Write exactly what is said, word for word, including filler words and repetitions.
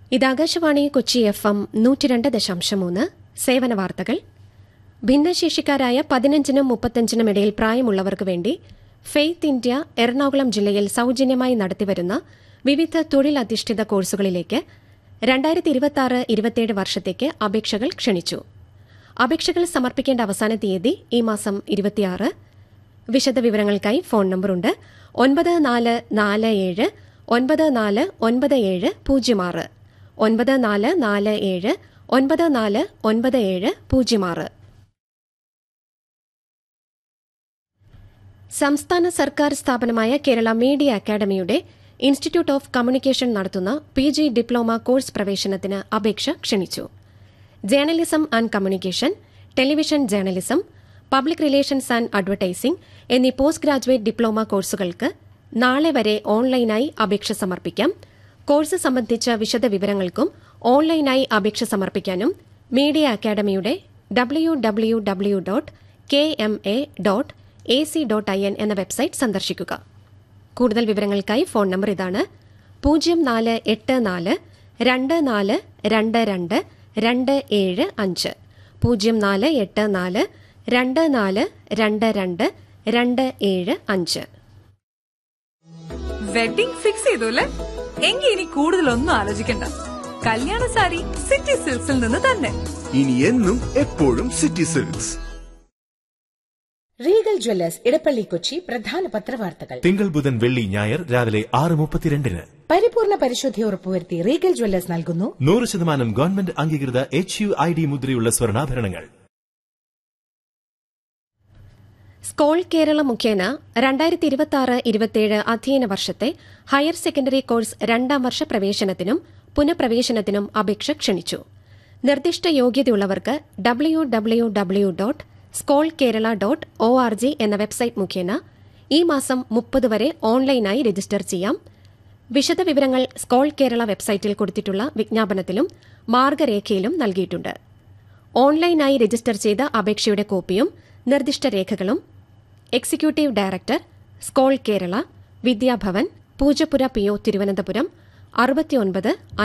ഇത് Akashvani Kochi F M നൂറ്റിരണ്ട് ദശാംശം മൂന്ന് സേവന വാർത്തകൾ. ഭിന്നശേഷിക്കാരായ പതിനഞ്ചിനും മുപ്പത്തഞ്ചിനും ഇടയിൽ പ്രായമുള്ളവർക്ക് വേണ്ടി ഫെയ്ത്ത് ഇന്ത്യ എറണാകുളം ജില്ലയിൽ സൌജന്യമായി നടത്തിവരുന്ന വിവിധ തൊഴിലധിഷ്ഠിത കോഴ്സുകളിലേക്ക് രണ്ടായിരത്തി ഇരുപത്തിയാറ് ഇരുപത്തിയേഴ് വർഷത്തേക്ക് അപേക്ഷകൾ ക്ഷണിച്ചു. അപേക്ഷകൾ സമർപ്പിക്കേണ്ട അവസാന തീയതി ഈ മാസം ഇരുപത്തിയാറ്. വിശദവിവരങ്ങൾക്കായി ഫോൺ നമ്പറുണ്ട് ഒൻപത് നാല് നാല് ഏഴ് ഒൻപത് നാല് ഒൻപത് ഏഴ് പൂജ്യം ആറ് ഒൻപത് നാല് നാല് ഏഴ് ഒൻപത് നാല് ഒൻപത് ഏഴ് പൂജ്യം ആറ്. സംസ്ഥാന സർക്കാർ സ്ഥാപനമായ കേരള മീഡിയ അക്കാദമിയുടെ ഇൻസ്റ്റിറ്റ്യൂട്ട് ഓഫ് കമ്മ്യൂണിക്കേഷൻ നടത്തുന്ന പി ജി ഡിപ്ലോമ കോഴ്സ് പ്രവേശനത്തിന് അപേക്ഷ ക്ഷണിച്ചു. Journalism and communication, television journalism, public relations and advertising എന്നീ പോസ്റ്റ് ഗ്രാജുവേറ്റ് ഡിപ്ലോമ കോഴ്സുകൾക്ക് നാളെ വരെ ഓൺലൈനായി അപേക്ഷ സമർപ്പിക്കാം. കോഴ്സ് സംബന്ധിച്ച വിശദവിവരങ്ങൾക്കും ഓൺലൈനായി അപേക്ഷ സമർപ്പിക്കാനും മീഡിയ അക്കാദമിയുടെ W W W dot K M A dot A C dot I N എന്ന വെബ്സൈറ്റ് സന്ദർശിക്കുക. കൂടുതൽ വിവരങ്ങൾക്കായി ഫോൺ നമ്പർ ഇതാണ് പൂജ്യം നാല് എട്ട് നാല് രണ്ട് നാല് രണ്ട് രണ്ട് രണ്ട് ഏഴ് അഞ്ച് പൂജ്യം നാല് എട്ട് നാല് രണ്ട് നാല് രണ്ട് രണ്ട് രണ്ട് ഏഴ് അഞ്ച്. വെഡിംഗ് ഫിക്സ് ചെയ്തു അല്ലേ? എങ്കിൽ ഇനി കൂടുതലൊന്നും ആലോചിക്കണ്ട. കല്യാണ സാരി സിറ്റി സിൽക്സിൽ നിന്ന് തന്നെ. ഇനി എന്നും എപ്പോഴും city silks. Regal Jewellers Edappally Kochi പ്രധാന പത്രവാർത്തകൾ തിങ്കൾ ബുധൻ വെള്ളി ഞായർ രാവിലെ ആറ് മുപ്പത്തിരണ്ടിന്. പരിപൂർണ പരിശുദ്ധി ഉറപ്പുവരുത്തി റീഗൽ ജ്വല്ലേഴ്സ് നൽകുന്നു നൂറ് ശതമാനം ഗവൺമെന്റ് അംഗീകൃത എച്ച് യു ഐ ഡി മുദ്രയുള്ള സ്വർണ്ണാഭരണങ്ങൾ. സ്കോൾ കേരള മുഖേന രണ്ടായിരത്തി ഇരുപത്തിയാറ് ഇരുപത്തിയേഴ് അധ്യയന വർഷത്തെ ഹയർ സെക്കൻഡറി കോഴ്സ് രണ്ടാം വർഷ പ്രവേശനത്തിനും പുനഃപ്രവേശനത്തിനും അപേക്ഷ ക്ഷണിച്ചു. നിർദ്ദിഷ്ട യോഗ്യതയുള്ളവർക്ക് W W W dot സ്കോൾ Kerala dot O R G എന്ന വെബ്സൈറ്റ് മുഖേന ഈ മാസം മുപ്പത് വരെ ഓൺലൈനായി രജിസ്റ്റർ ചെയ്യാം. വിശദവിവരങ്ങൾ സ്കോൾ കേരള വെബ്സൈറ്റിൽ കൊടുത്തിട്ടുള്ള വിജ്ഞാപനത്തിലും മാർഗരേഖയിലും നൽകിയിട്ടുണ്ട്. ഓൺലൈനായി രജിസ്റ്റർ ചെയ്ത അപേക്ഷയുടെ കോപ്പിയും നിർദ്ദിഷ്ട രേഖകളും executive director, സ്കോൾ Kerala, Vidyabhavan, Poojappura P O Thiruvananthapuram അറുപത്തിയൊൻപത്